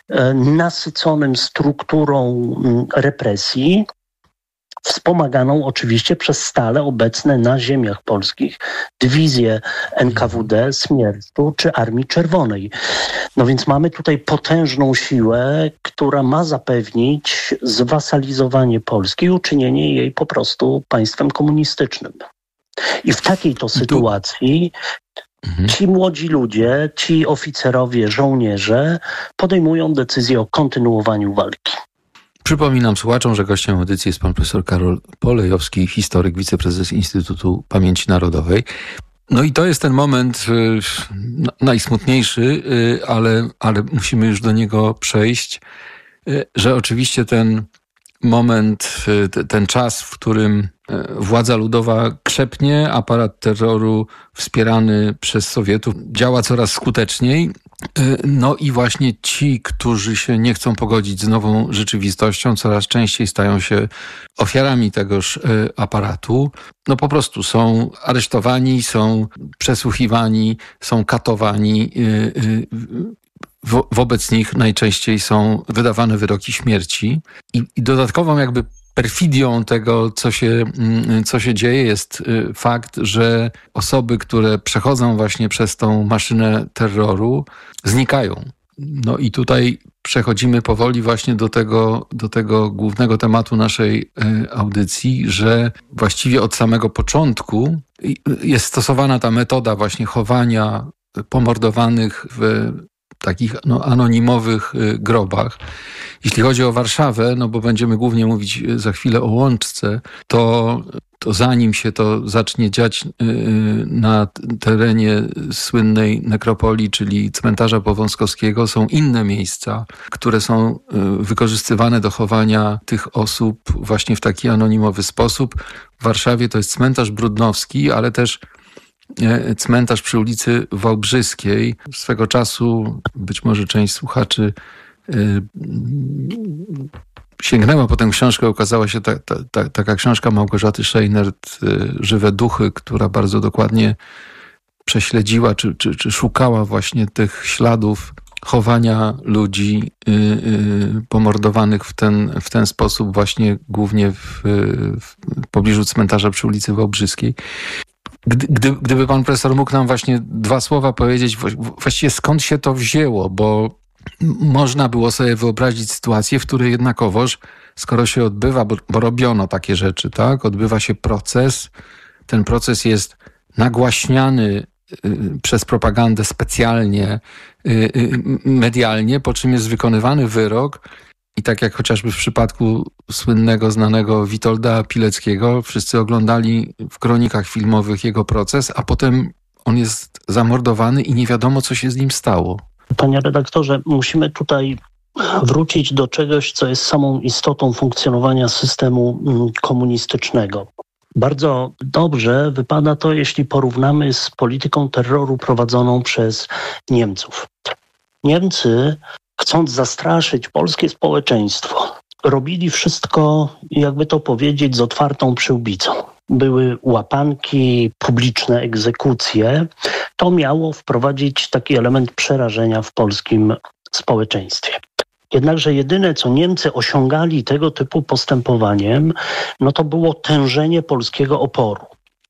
nasyconym strukturą represji, wspomaganą oczywiście przez stale obecne na ziemiach polskich dywizje N K W D, Smiertu czy Armii Czerwonej. No więc mamy tutaj potężną siłę, która ma zapewnić zwasalizowanie Polski i uczynienie jej po prostu państwem komunistycznym. I w takiej to sytuacji ci młodzi ludzie, ci oficerowie, żołnierze podejmują decyzję o kontynuowaniu walki. Przypominam słuchaczom, że gościem audycji jest pan profesor Karol Polejowski, historyk, wiceprezes Instytutu Pamięci Narodowej. No i to jest ten moment y, najsmutniejszy, y, ale, ale musimy już do niego przejść, y, że oczywiście ten moment, ten czas, w którym władza ludowa krzepnie, aparat terroru wspierany przez Sowietów działa coraz skuteczniej. No i właśnie ci, którzy się nie chcą pogodzić z nową rzeczywistością, coraz częściej stają się ofiarami tegoż aparatu. No po prostu są aresztowani, są przesłuchiwani, są katowani. Wo- wobec nich najczęściej są wydawane wyroki śmierci. I, i dodatkową jakby perfidią tego, co się, co się dzieje, jest fakt, że osoby, które przechodzą właśnie przez tą maszynę terroru, znikają. No i tutaj przechodzimy powoli właśnie do tego, do tego głównego tematu naszej audycji, że właściwie od samego początku jest stosowana ta metoda właśnie chowania pomordowanych w takich no, anonimowych grobach. Jeśli chodzi o Warszawę, no bo będziemy głównie mówić za chwilę o Łączce, to, to zanim się to zacznie dziać na terenie słynnej nekropolii, czyli cmentarza Powązkowskiego, są inne miejsca, które są wykorzystywane do chowania tych osób właśnie w taki anonimowy sposób. W Warszawie to jest cmentarz Brudnowski, ale też cmentarz przy ulicy Wałbrzyskiej. Swego czasu być może część słuchaczy y, sięgnęła po tę książkę. Ukazała się ta, ta, ta, taka książka Małgorzaty Szejnert, y, Żywe duchy, która bardzo dokładnie prześledziła czy, czy, czy szukała właśnie tych śladów chowania ludzi y, y, pomordowanych w ten, w ten sposób właśnie głównie w, w pobliżu cmentarza przy ulicy Wałbrzyskiej. Gdy, gdy, gdyby pan profesor mógł nam właśnie dwa słowa powiedzieć, właściwie skąd się to wzięło, bo można było sobie wyobrazić sytuację, w której jednakowoż, skoro się odbywa, bo, bo robiono takie rzeczy, tak, odbywa się proces, ten proces jest nagłaśniany y, przez propagandę specjalnie, y, y, medialnie, po czym jest wykonywany wyrok. I tak jak chociażby w przypadku słynnego, znanego Witolda Pileckiego, wszyscy oglądali w kronikach filmowych jego proces, a potem on jest zamordowany i nie wiadomo, co się z nim stało. Panie redaktorze, musimy tutaj wrócić do czegoś, co jest samą istotą funkcjonowania systemu komunistycznego. Bardzo dobrze wypada to, jeśli porównamy z polityką terroru prowadzoną przez Niemców. Niemcy, chcąc zastraszyć polskie społeczeństwo, robili wszystko, jakby to powiedzieć, z otwartą przyłbicą. Były łapanki, publiczne egzekucje. To miało wprowadzić taki element przerażenia w polskim społeczeństwie. Jednakże jedyne, co Niemcy osiągali tego typu postępowaniem, no to było tężenie polskiego oporu.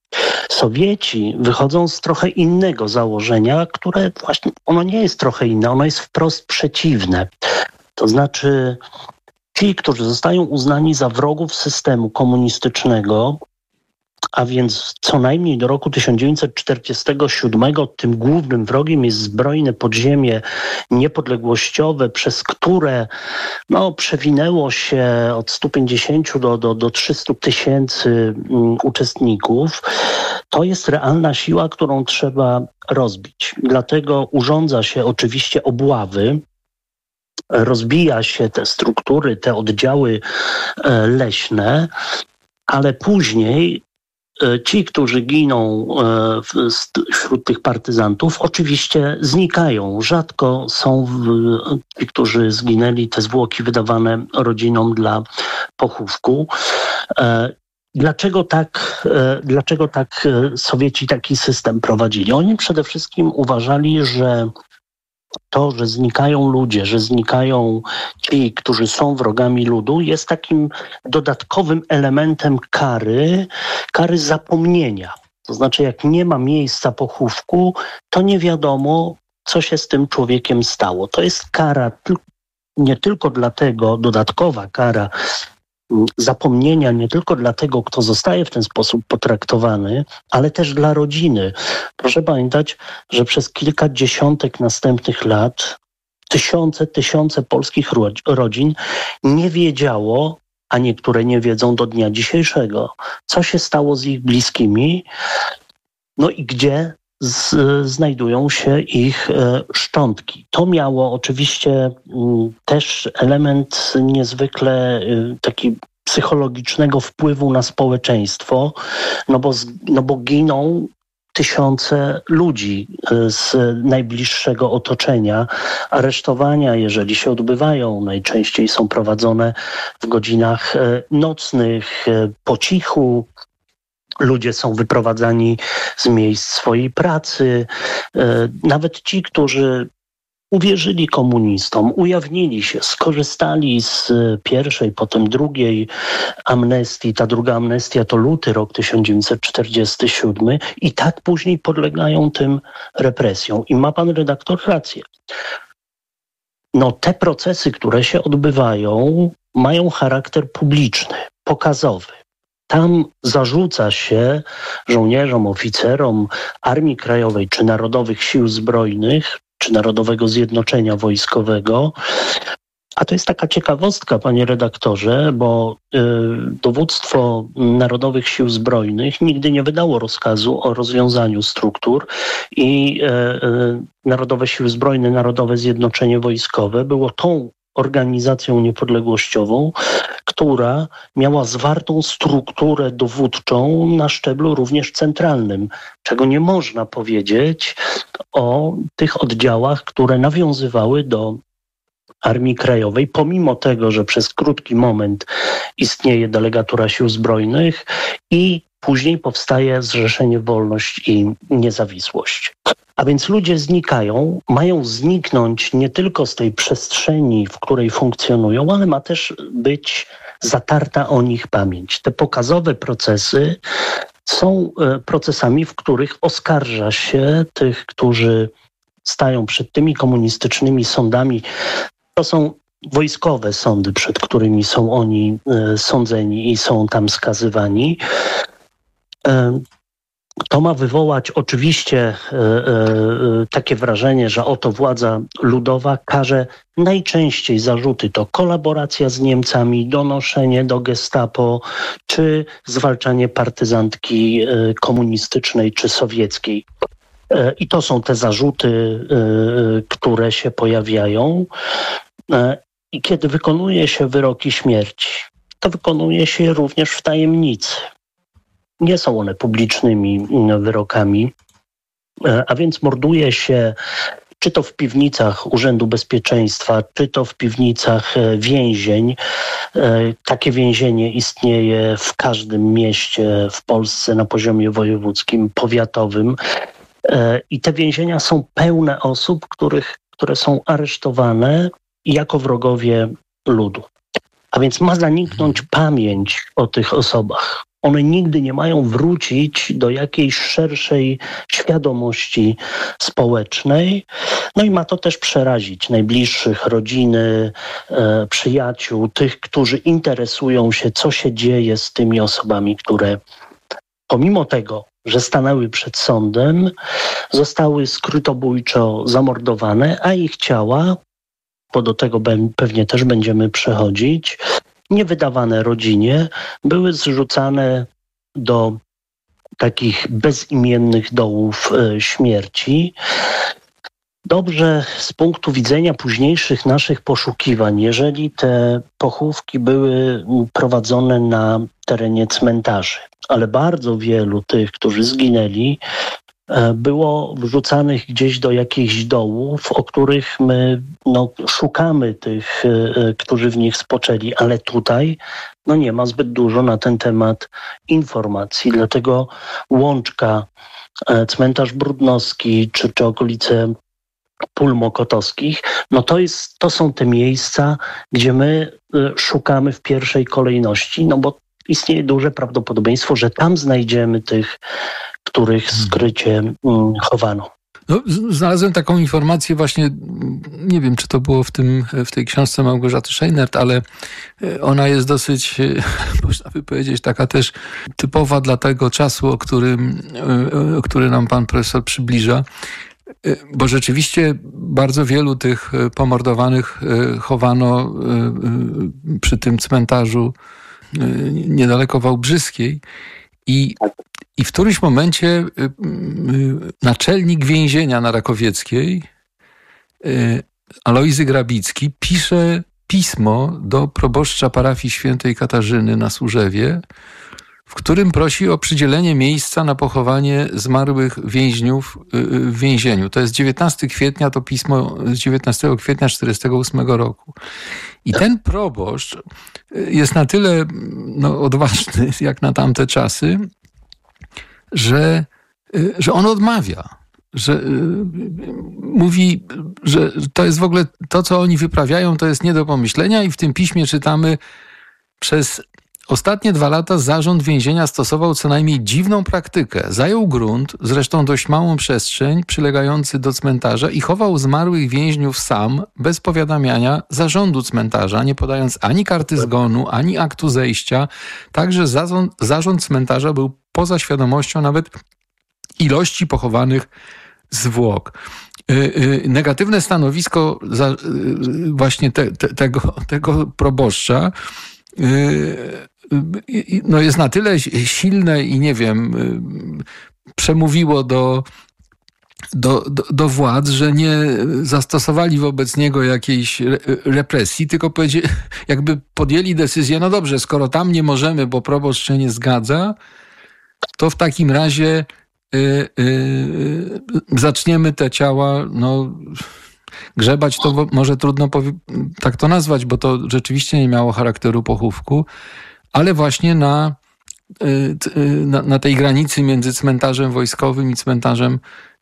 Sowieci wychodzą z trochę innego założenia, które właśnie, ono nie jest trochę inne, ono jest wprost przeciwne. To znaczy ci, którzy zostają uznani za wrogów systemu komunistycznego, a więc co najmniej do roku tysiąc dziewięćset czterdziestego siódmego tym głównym wrogiem jest zbrojne podziemie niepodległościowe, przez które no, przewinęło się od stu pięćdziesięciu do, do, do trzystu tysięcy um, uczestników. To jest realna siła, którą trzeba rozbić. Dlatego urządza się oczywiście obławy, rozbija się te struktury, te oddziały e, leśne, ale później ci, którzy giną wśród tych partyzantów, oczywiście znikają. Rzadko są ci, którzy zginęli, te zwłoki wydawane rodzinom dla pochówku. Dlaczego tak, dlaczego tak Sowieci taki system prowadzili? Oni przede wszystkim uważali, że to, że znikają ludzie, że znikają ci, którzy są wrogami ludu, jest takim dodatkowym elementem kary, kary zapomnienia. To znaczy, jak nie ma miejsca pochówku, to nie wiadomo, co się z tym człowiekiem stało. To jest kara nie tylko dla tego, dodatkowa kara zapomnienia nie tylko dla tego, kto zostaje w ten sposób potraktowany, ale też dla rodziny. Proszę pamiętać, że przez kilka dziesiątek następnych lat tysiące, tysiące polskich rodzin nie wiedziało, a niektóre nie wiedzą do dnia dzisiejszego, co się stało z ich bliskimi, no i gdzie z, znajdują się ich szczątki. To miało oczywiście też element niezwykle taki psychologicznego wpływu na społeczeństwo, no bo, no bo giną tysiące ludzi z najbliższego otoczenia. Aresztowania, jeżeli się odbywają, najczęściej są prowadzone w godzinach nocnych, po cichu. Ludzie są wyprowadzani z miejsc swojej pracy. Nawet ci, którzy uwierzyli komunistom, ujawnili się, skorzystali z pierwszej, potem drugiej amnestii. Ta druga amnestia to luty, rok tysiąc dziewięćset czterdziesty siódmy i tak później podlegają tym represjom. I ma pan redaktor rację. No te procesy, które się odbywają, mają charakter publiczny, pokazowy. Tam zarzuca się żołnierzom, oficerom Armii Krajowej czy Narodowych Sił Zbrojnych, czy Narodowego Zjednoczenia Wojskowego. A to jest taka ciekawostka, panie redaktorze, bo y, dowództwo Narodowych Sił Zbrojnych nigdy nie wydało rozkazu o rozwiązaniu struktur i y, y, Narodowe Siły Zbrojne, Narodowe Zjednoczenie Wojskowe było tą organizacją niepodległościową, która miała zwartą strukturę dowódczą na szczeblu również centralnym, czego nie można powiedzieć o tych oddziałach, które nawiązywały do Armii Krajowej, pomimo tego, że przez krótki moment istnieje delegatura Sił Zbrojnych i później powstaje Zrzeszenie Wolność i Niezawisłość. A więc ludzie znikają, mają zniknąć nie tylko z tej przestrzeni, w której funkcjonują, ale ma też być zatarta o nich pamięć. Te pokazowe procesy są procesami, w których oskarża się tych, którzy stają przed tymi komunistycznymi sądami. To są wojskowe sądy, przed którymi są oni sądzeni i są tam skazywani. To ma wywołać oczywiście e, e, takie wrażenie, że oto władza ludowa karze najczęściej zarzuty to kolaboracja z Niemcami, donoszenie do Gestapo, czy zwalczanie partyzantki e, komunistycznej czy sowieckiej. E, I to są te zarzuty, e, które się pojawiają. E, I kiedy wykonuje się wyroki śmierci, to wykonuje się również w tajemnicy. Nie są one publicznymi wyrokami, a więc morduje się czy to w piwnicach Urzędu Bezpieczeństwa, czy to w piwnicach więzień. Takie więzienie istnieje w każdym mieście w Polsce na poziomie wojewódzkim, powiatowym. I te więzienia są pełne osób, których, które są aresztowane jako wrogowie ludu. A więc ma zaniknąć pamięć o tych osobach. One nigdy nie mają wrócić do jakiejś szerszej świadomości społecznej. No i ma to też przerazić najbliższych, rodziny, e, przyjaciół, tych, którzy interesują się, co się dzieje z tymi osobami, które pomimo tego, że stanęły przed sądem, zostały skrytobójczo zamordowane, a ich ciała, bo do tego pewnie też będziemy przechodzić, niewydawane rodzinie, były zrzucane do takich bezimiennych dołów e, śmierci. Dobrze z punktu widzenia późniejszych naszych poszukiwań, jeżeli te pochówki były prowadzone na terenie cmentarzy, ale bardzo wielu tych, którzy zginęli, było wrzucanych gdzieś do jakichś dołów, o których my no, szukamy tych, którzy w nich spoczęli, ale tutaj no, nie ma zbyt dużo na ten temat informacji. Dlatego Łączka, cmentarz Brudnowski czy, czy okolice Pól Mokotowskich, no to, jest, to są te miejsca, gdzie my szukamy w pierwszej kolejności, no bo istnieje duże prawdopodobieństwo, że tam znajdziemy tych, których skrycie chowano. No, znalazłem taką informację właśnie, nie wiem, czy to było w tym, w tej książce Małgorzaty Scheinert, ale ona jest dosyć, można by powiedzieć, taka też typowa dla tego czasu, o którym, o który nam pan profesor przybliża. Bo rzeczywiście bardzo wielu tych pomordowanych chowano przy tym cmentarzu niedaleko Wałbrzyskiej i, I w którymś momencie y, y, naczelnik więzienia na Rakowieckiej, y, Alojzy Grabicki, pisze pismo do proboszcza parafii świętej Katarzyny na Służewie, w którym prosi o przydzielenie miejsca na pochowanie zmarłych więźniów w więzieniu. To jest dziewiętnastego kwietnia, to pismo z dziewiętnastego kwietnia tysiąc dziewięćset czterdziestego ósmego roku. I ten proboszcz jest na tyle no, odważny, jak na tamte czasy, że, że on odmawia. Że y, mówi, że to jest w ogóle to, co oni wyprawiają, to jest nie do pomyślenia i w tym piśmie czytamy: przez ostatnie dwa lata zarząd więzienia stosował co najmniej dziwną praktykę. Zajął grunt, zresztą dość małą przestrzeń, przylegający do cmentarza i chował zmarłych więźniów sam, bez powiadamiania zarządu cmentarza, nie podając ani karty zgonu, ani aktu zejścia. Także zarząd, zarząd cmentarza był poza świadomością nawet ilości pochowanych zwłok. Yy, yy, negatywne stanowisko za, yy, właśnie te, te, tego, tego proboszcza no jest na tyle silne i nie wiem, przemówiło do, do, do, do władz, że nie zastosowali wobec niego jakiejś represji, tylko powiedzieli, jakby podjęli decyzję: no dobrze, skoro tam nie możemy, bo proboszcz się nie zgadza, to w takim razie yy, yy, zaczniemy te ciała, no grzebać, to może trudno powie- tak to nazwać, bo to rzeczywiście nie miało charakteru pochówku, ale właśnie na, na, na tej granicy między cmentarzem wojskowym i cmentarzem,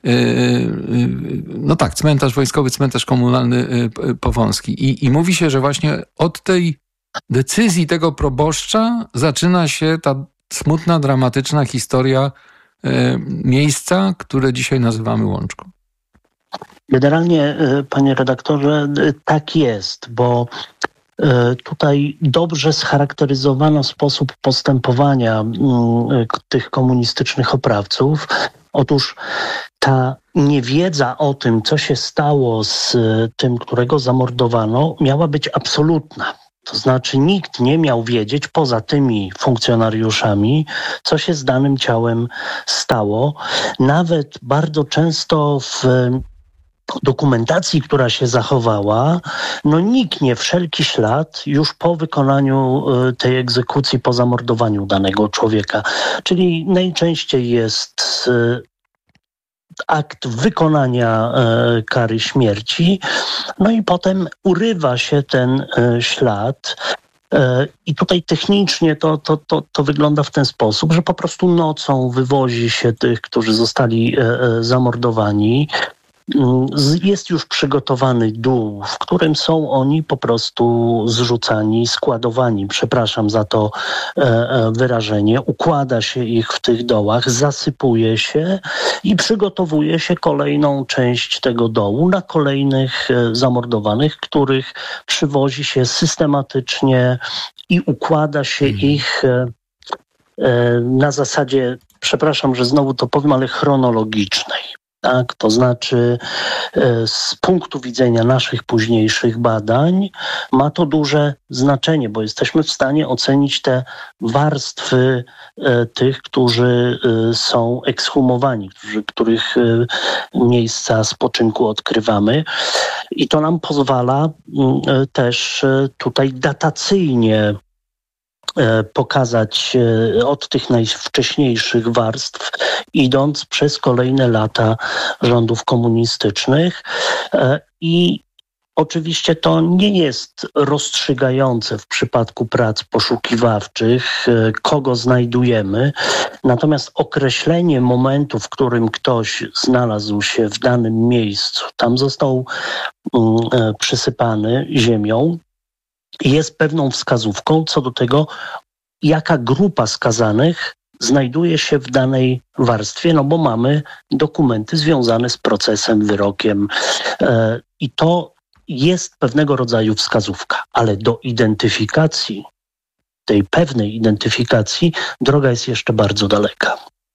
no tak, cmentarz wojskowy, cmentarz komunalny Powązki. I, i mówi się, że właśnie od tej decyzji tego proboszcza zaczyna się ta smutna, dramatyczna historia miejsca, które dzisiaj nazywamy Łączką. Generalnie, panie redaktorze, tak jest, bo tutaj dobrze scharakteryzowano sposób postępowania tych komunistycznych oprawców. Otóż ta niewiedza o tym, co się stało z tym, którego zamordowano, miała być absolutna. To znaczy nikt nie miał wiedzieć, poza tymi funkcjonariuszami, co się z danym ciałem stało. Nawet bardzo często w dokumentacji, która się zachowała, no niknie wszelki ślad już po wykonaniu tej egzekucji, po zamordowaniu danego człowieka. Czyli najczęściej jest akt wykonania kary śmierci, no i potem urywa się ten ślad. I tutaj technicznie to, to, to, to wygląda w ten sposób, że po prostu nocą wywozi się tych, którzy zostali zamordowani. Jest już przygotowany dół, w którym są oni po prostu zrzucani, składowani, przepraszam za to wyrażenie, układa się ich w tych dołach, zasypuje się i przygotowuje się kolejną część tego dołu na kolejnych zamordowanych, których przywozi się systematycznie i układa się hmm. ich na zasadzie, przepraszam, że znowu to powiem, ale chronologicznej. Tak, to znaczy z punktu widzenia naszych późniejszych badań ma to duże znaczenie, bo jesteśmy w stanie ocenić te warstwy tych, którzy są ekshumowani, którzy, których miejsca spoczynku odkrywamy. I to nam pozwala też tutaj datacyjnie pokazać od tych najwcześniejszych warstw, idąc przez kolejne lata rządów komunistycznych. I oczywiście to nie jest rozstrzygające w przypadku prac poszukiwawczych, kogo znajdujemy, natomiast określenie momentu, w którym ktoś znalazł się w danym miejscu, tam został przysypany ziemią, jest pewną wskazówką co do tego, jaka grupa skazanych znajduje się w danej warstwie, no bo mamy dokumenty związane z procesem, wyrokiem i to jest pewnego rodzaju wskazówka, ale do identyfikacji, tej pewnej identyfikacji, droga jest jeszcze bardzo daleka.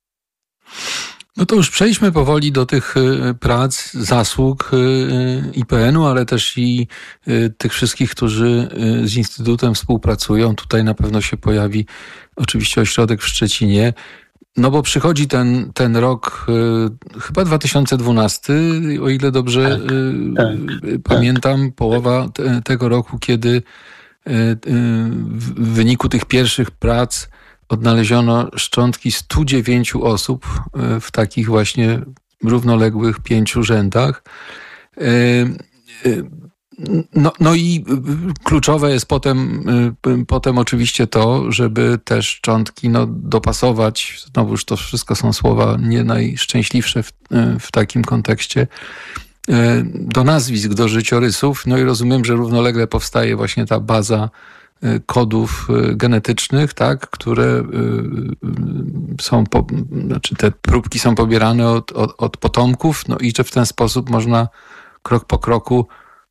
No to już przejdźmy powoli do tych prac, zasług I P N u, ale też i tych wszystkich, którzy z Instytutem współpracują. Tutaj na pewno się pojawi oczywiście ośrodek w Szczecinie. No bo przychodzi ten, ten rok, y, chyba dwa tysiące dwunasty, o ile dobrze tak, y, tak, y, pamiętam, tak. połowa te, tego roku, kiedy y, y, w wyniku tych pierwszych prac odnaleziono szczątki stu dziewięciu osób y, w takich właśnie równoległych pięciu rzędach. Y, y, No, no i kluczowe jest potem, potem oczywiście to, żeby te szczątki no, dopasować, znowuż to wszystko są słowa nie najszczęśliwsze w, w takim kontekście, do nazwisk, do życiorysów. No i rozumiem, że równolegle powstaje właśnie ta baza kodów genetycznych, tak, które są, po, znaczy te próbki są pobierane od, od, od potomków, no i że w ten sposób można krok po kroku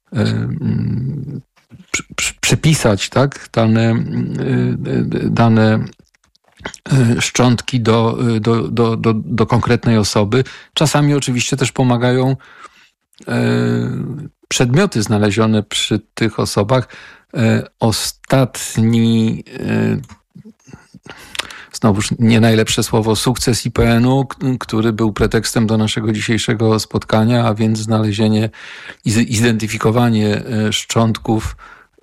Przy, przy, przypisać, tak, dane, dane szczątki do, do, do, do, do konkretnej osoby. Czasami oczywiście też pomagają przedmioty znalezione przy tych osobach. Ostatni, znowuż nie najlepsze słowo, sukces I P N u, który był pretekstem do naszego dzisiejszego spotkania, a więc znalezienie i zidentyfikowanie szczątków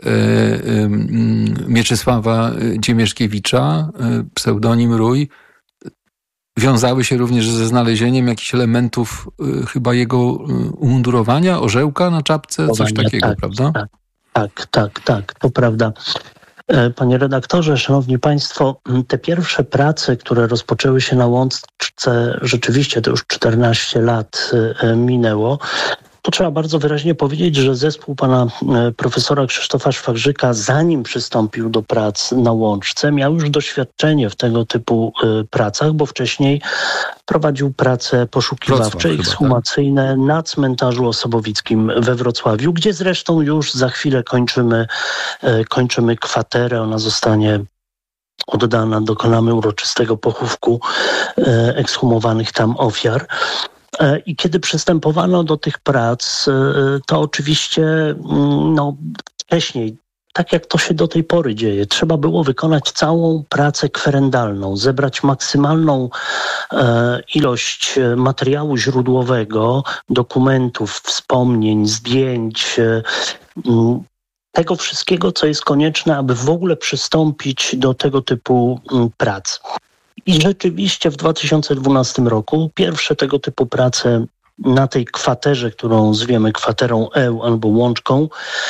Mieczysława Dziemieszkiewicza, pseudonim Rój, wiązały się również ze znalezieniem jakichś elementów chyba jego umundurowania, orzełka na czapce, coś takiego, tak, prawda? Tak, tak, tak, tak, to prawda. Panie redaktorze, szanowni państwo, te pierwsze prace, które rozpoczęły się na Łączce, rzeczywiście to już czternaście lat minęło. To trzeba bardzo wyraźnie powiedzieć, że zespół pana profesora Krzysztofa Szwagrzyka, zanim przystąpił do prac na Łączce, miał już doświadczenie w tego typu pracach, bo wcześniej prowadził prace poszukiwawcze i ekshumacyjne tak? na cmentarzu osobowickim we Wrocławiu, gdzie zresztą już za chwilę kończymy, kończymy kwaterę. Ona zostanie oddana, dokonamy uroczystego pochówku ekshumowanych tam ofiar. I kiedy przystępowano do tych prac, to oczywiście no, wcześniej, tak jak to się do tej pory dzieje, trzeba było wykonać całą pracę kwerendalną, zebrać maksymalną e, ilość materiału źródłowego, dokumentów, wspomnień, zdjęć, e, m, tego wszystkiego, co jest konieczne, aby w ogóle przystąpić do tego typu m, prac. I rzeczywiście w dwa tysiące dwunastym roku pierwsze tego typu prace na tej kwaterze, którą zwiemy kwaterą Eł albo Łączką,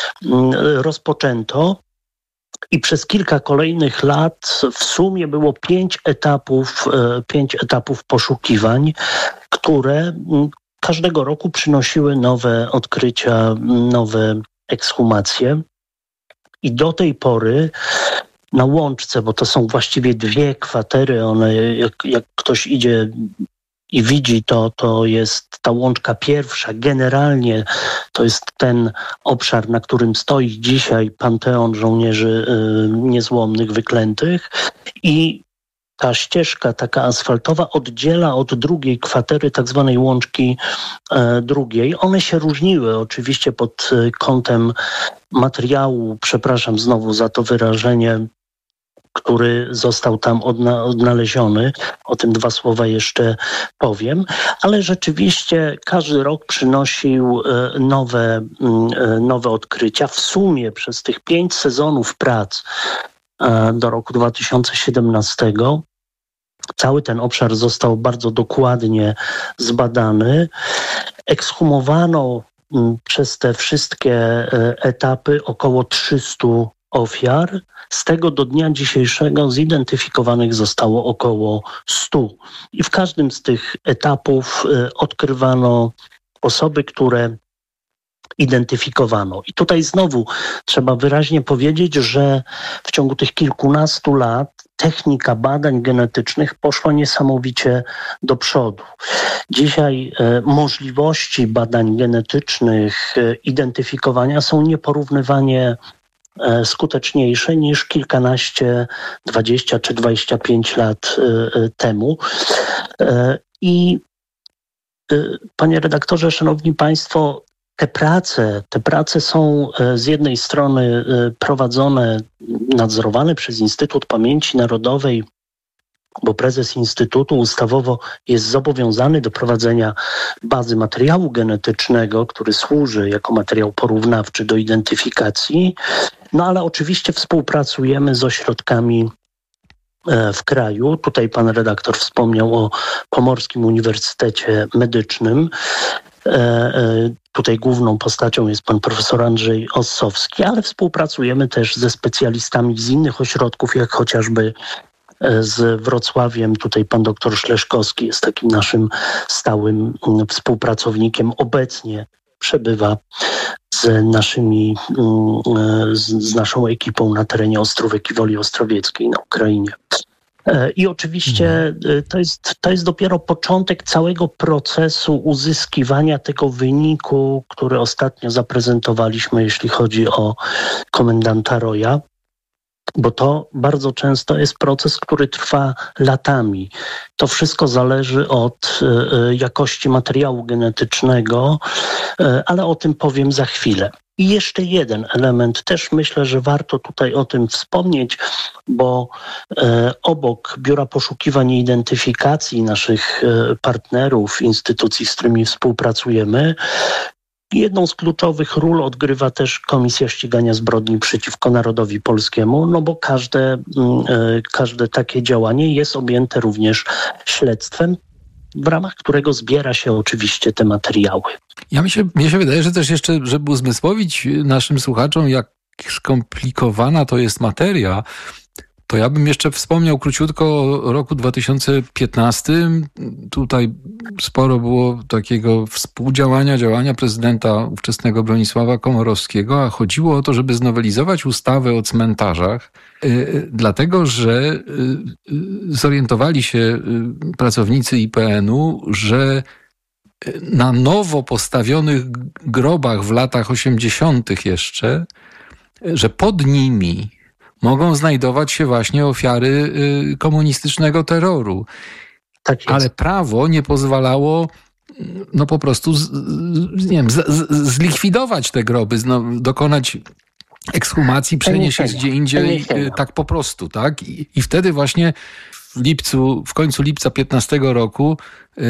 rozpoczęto i przez kilka kolejnych lat w sumie było pięć etapów, pięć etapów poszukiwań, które każdego roku przynosiły nowe odkrycia, nowe ekshumacje. I do tej pory na Łączce, bo to są właściwie dwie kwatery, one jak, jak ktoś idzie i widzi to, to jest ta Łączka pierwsza. Generalnie to jest ten obszar, na którym stoi dzisiaj Panteon Żołnierzy y, Niezłomnych Wyklętych i ta ścieżka taka asfaltowa oddziela od drugiej kwatery, tak zwanej Łączki e, drugiej. One się różniły oczywiście pod kątem materiału, przepraszam znowu za to wyrażenie, który został tam odna- odnaleziony. O tym dwa słowa jeszcze powiem. Ale rzeczywiście każdy rok przynosił e, nowe, e, nowe odkrycia. W sumie przez tych pięć sezonów prac e, do roku dwa tysiące siedemnastego cały ten obszar został bardzo dokładnie zbadany. Ekshumowano m, przez te wszystkie e, etapy około trzysta ofiar. Z tego do dnia dzisiejszego zidentyfikowanych zostało około stu. I w każdym z tych etapów y, odkrywano osoby, które identyfikowano. I tutaj znowu trzeba wyraźnie powiedzieć, że w ciągu tych kilkunastu lat technika badań genetycznych poszła niesamowicie do przodu. Dzisiaj e, możliwości badań genetycznych, e, identyfikowania są nieporównywanie skuteczniejsze niż kilkanaście, dwadzieścia czy dwadzieścia pięć lat temu. I panie redaktorze, szanowni państwo, te prace, te prace są z jednej strony prowadzone, nadzorowane przez Instytut Pamięci Narodowej bo prezes Instytutu ustawowo jest zobowiązany do prowadzenia bazy materiału genetycznego, który służy jako materiał porównawczy do identyfikacji. No ale oczywiście współpracujemy z ośrodkami w kraju. Tutaj pan redaktor wspomniał o Pomorskim Uniwersytecie Medycznym. Tutaj główną postacią jest pan profesor Andrzej Ossowski, ale współpracujemy też ze specjalistami z innych ośrodków, jak chociażby z Wrocławiem. Tutaj pan doktor Szleszkowski jest takim naszym stałym współpracownikiem. Obecnie przebywa z naszymi, z, z naszą ekipą na terenie Ostrówek i Woli Ostrowieckiej na Ukrainie. I oczywiście to jest, to jest dopiero początek całego procesu uzyskiwania tego wyniku, który ostatnio zaprezentowaliśmy, jeśli chodzi o komendanta Roya. Bo to bardzo często jest proces, który trwa latami. To wszystko zależy od y, jakości materiału genetycznego, y, ale o tym powiem za chwilę. I jeszcze jeden element, też myślę, że warto tutaj o tym wspomnieć, bo y, obok Biura Poszukiwań i Identyfikacji naszych y, partnerów, instytucji, z którymi współpracujemy, jedną z kluczowych ról odgrywa też Komisja Ścigania Zbrodni przeciwko Narodowi Polskiemu, no bo każde, każde takie działanie jest objęte również śledztwem, w ramach którego zbiera się oczywiście te materiały. Ja mi się, mnie się wydaje, że też jeszcze, żeby uzmysłowić naszym słuchaczom, jak skomplikowana to jest materia, to ja bym jeszcze wspomniał króciutko o roku dwa tysiące piętnastym. Tutaj sporo było takiego współdziałania, działania prezydenta ówczesnego Bronisława Komorowskiego, a chodziło o to, żeby znowelizować ustawę o cmentarzach, yy, dlatego że yy, zorientowali się yy, pracownicy I P N u, że na nowo postawionych grobach w latach osiemdziesiątych jeszcze, że pod nimi mogą znajdować się właśnie ofiary y, komunistycznego terroru. Tak jest. Ale prawo nie pozwalało no po prostu z, nie wiem, z, z, zlikwidować te groby, no, dokonać ekshumacji, przenieść je gdzie indziej, y, tak po prostu, tak? I, I wtedy właśnie w lipcu, w końcu lipca piętnastego roku